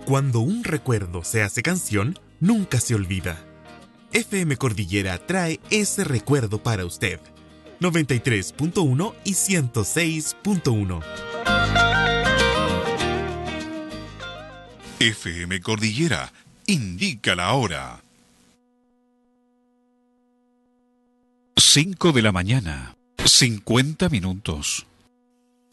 Cuando un recuerdo se hace canción, nunca se olvida. FM Cordillera trae ese recuerdo para usted. 93.1 y 106.1. FM Cordillera indica la hora. 5 de la mañana, 50 minutos.